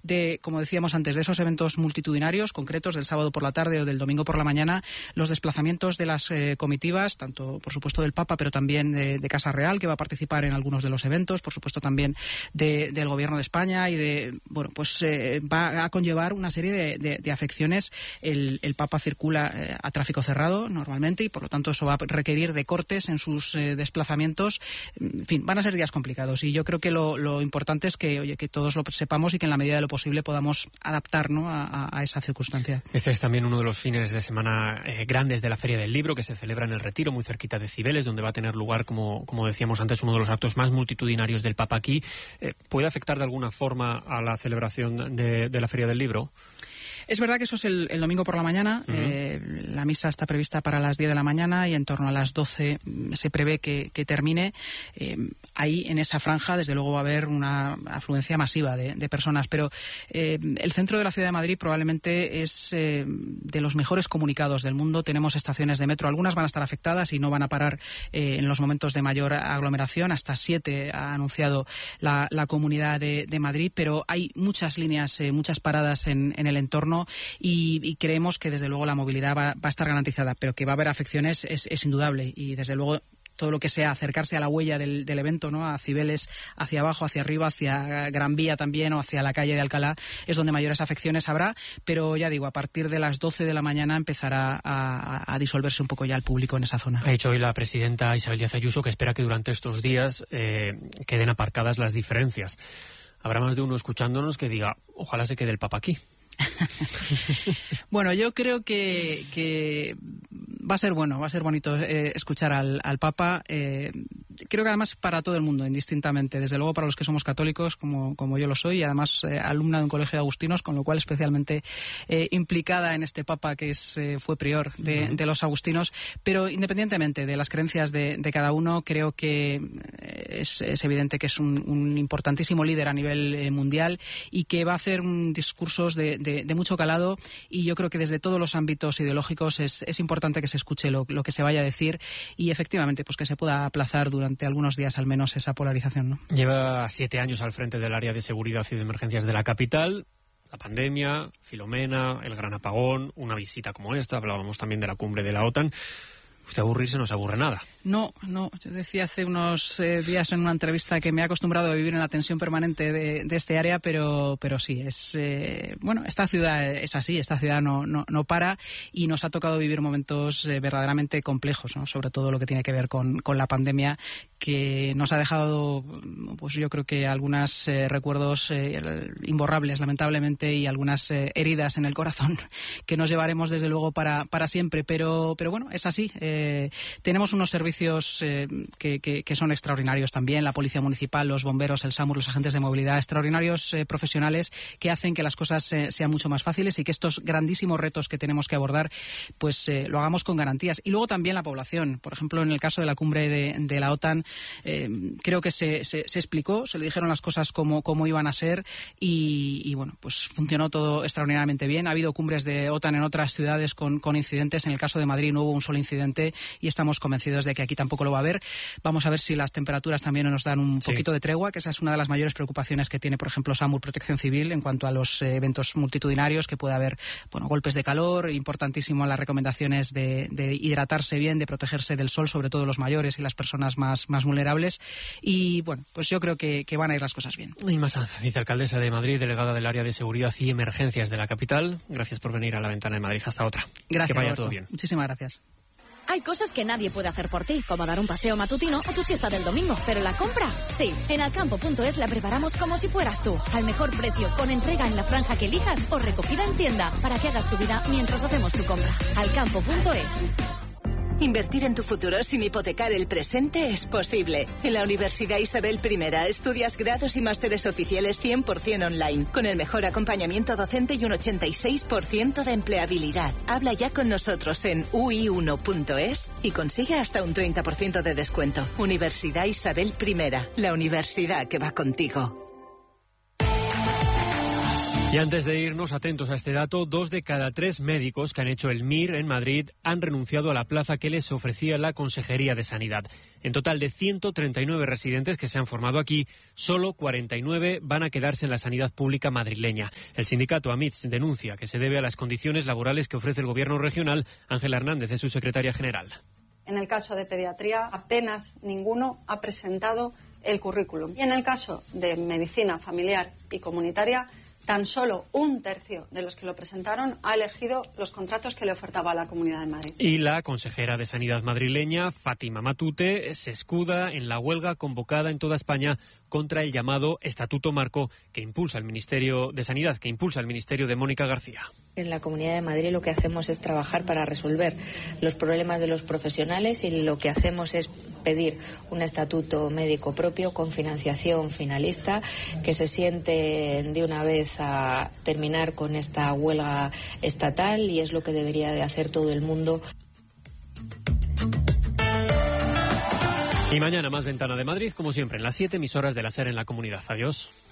como decíamos antes, de esos eventos multitudinarios concretos del sábado por la tarde o del domingo por la mañana, los desplazamientos de las comitivas, tanto por supuesto del Papa, pero también de Casa Real, que va a participar en algunos de los eventos, por supuesto también del Gobierno de España, y va a conllevar una serie de afecciones. El Papa circula a tráfico cerrado normalmente, y por lo tanto eso va a requerir de cortes en sus desplazamientos. En fin, van a ser días complicados, y yo creo que lo importante es que todos lo sepamos y que en la medida de lo posible podamos adaptarnos a esa circunstancia. Este es también uno de los fines de semana grandes de la Feria del Libro, que se celebra en el Retiro, muy cerquita de Cibeles, donde va a tener lugar, como decíamos antes, uno de los actos más multitudinarios del Papa aquí. ¿Puede afectar de alguna forma a la celebración de la Feria del Libro? Es verdad que eso es el domingo por la mañana. La misa está prevista para las 10 de la mañana y en torno a las 12 se prevé que termine. Ahí, en esa franja, desde luego va a haber una afluencia masiva de personas, pero el centro de la ciudad de Madrid probablemente es de los mejores comunicados del mundo. Tenemos estaciones de metro, algunas van a estar afectadas y no van a parar en los momentos de mayor aglomeración. Hasta 7 ha anunciado la Comunidad de Madrid, pero hay muchas líneas, muchas paradas en el entorno, y creemos que desde luego la movilidad va a estar garantizada, pero que va a haber afecciones es indudable, y desde luego todo lo que sea acercarse a la huella del evento, ¿no? A Cibeles, hacia abajo, hacia arriba, hacia Gran Vía también, o hacia la calle de Alcalá, es donde mayores afecciones habrá, pero ya digo, a partir de las 12 de la mañana empezará a disolverse un poco ya el público en esa zona. Ha dicho hoy la presidenta Isabel Díaz Ayuso que espera que durante estos días queden aparcadas las diferencias. Habrá más de uno escuchándonos que diga, ojalá se quede el Papa aquí. Bueno, yo creo que va a ser bonito escuchar al Papa. Creo que además para todo el mundo, indistintamente, desde luego para los que somos católicos, como yo lo soy, y además alumna de un colegio de agustinos, con lo cual especialmente implicada en este Papa que fue prior de los agustinos, pero independientemente de las creencias de cada uno, creo que es evidente que es un importantísimo líder a nivel mundial, y que va a hacer discursos de mucho calado, y yo creo que desde todos los ámbitos ideológicos es importante que se escuche lo que se vaya a decir, y efectivamente pues que se pueda aplazar durante algunos días al menos esa polarización, ¿no? Lleva 7 años al frente del área de seguridad y de emergencias de la capital. La pandemia, Filomena, el gran apagón, una visita como esta, hablábamos también de la cumbre de la OTAN. Usted aburrirse no se aburre nada. No, yo decía hace unos días en una entrevista que me he acostumbrado a vivir en la tensión permanente de este área, pero sí, esta ciudad es así, esta ciudad no para, y nos ha tocado vivir momentos verdaderamente complejos, ¿no? Sobre todo lo que tiene que ver con la pandemia, que nos ha dejado, pues yo creo que algunos recuerdos imborrables, lamentablemente, y algunas heridas en el corazón que nos llevaremos desde luego para siempre, pero bueno, es así. Tenemos unos servicios que son extraordinarios también, la Policía Municipal, los bomberos, el SAMUR, los agentes de movilidad, extraordinarios profesionales que hacen que las cosas sean mucho más fáciles, y que estos grandísimos retos que tenemos que abordar pues lo hagamos con garantías. Y luego también la población. Por ejemplo, en el caso de la cumbre de la OTAN, creo que se explicó, se le dijeron las cosas como iban a ser, y bueno, pues funcionó todo extraordinariamente bien. Ha habido cumbres de OTAN en otras ciudades con incidentes. En el caso de Madrid no hubo un solo incidente, y estamos convencidos de que aquí tampoco lo va a haber. Vamos a ver si las temperaturas también nos dan un poquito de tregua, que esa es una de las mayores preocupaciones que tiene, por ejemplo, SAMUR Protección Civil en cuanto a los eventos multitudinarios, que puede haber golpes de calor. Importantísimo las recomendaciones de hidratarse bien, de protegerse del sol, sobre todo los mayores y las personas más vulnerables. Y bueno, pues yo creo que van a ir las cosas bien. Inma Sanz, vicealcaldesa de Madrid, delegada del área de seguridad y emergencias de la capital. Gracias por venir a La Ventana de Madrid. Hasta otra. Gracias, que vaya Roberto. todo bien. Muchísimas gracias. Hay cosas que nadie puede hacer por ti, como dar un paseo matutino o tu siesta del domingo, pero la compra, sí. En Alcampo.es la preparamos como si fueras tú, al mejor precio, con entrega en la franja que elijas o recogida en tienda, para que hagas tu vida mientras hacemos tu compra. Alcampo.es. Invertir en tu futuro sin hipotecar el presente es posible. En la Universidad Isabel I estudias grados y másteres oficiales 100% online, con el mejor acompañamiento docente y un 86% de empleabilidad. Habla ya con nosotros en ui1.es y consigue hasta un 30% de descuento. Universidad Isabel I, la universidad que va contigo. Y antes de irnos, atentos a este dato, 2 de cada 3 médicos que han hecho el MIR en Madrid han renunciado a la plaza que les ofrecía la Consejería de Sanidad. En total de 139 residentes que se han formado aquí, solo 49 van a quedarse en la sanidad pública madrileña. El sindicato AMITS denuncia que se debe a las condiciones laborales que ofrece el gobierno regional. Ángela Hernández es su secretaria general. En el caso de pediatría, apenas ninguno ha presentado el currículum. Y en el caso de medicina familiar y comunitaria, tan solo 1/3 de los que lo presentaron ha elegido los contratos que le ofertaba la Comunidad de Madrid. Y la consejera de Sanidad madrileña, Fátima Matute, se escuda en la huelga convocada en toda España contra el llamado Estatuto Marco que impulsa el Ministerio de Sanidad, que impulsa el Ministerio de Mónica García. En la Comunidad de Madrid lo que hacemos es trabajar para resolver los problemas de los profesionales y lo que hacemos es pedir un estatuto médico propio con financiación finalista, que se siente de una vez a terminar con esta huelga estatal, y es lo que debería de hacer todo el mundo. Y mañana más Ventana de Madrid, como siempre, en las 7 emisoras de la SER en la comunidad. Adiós.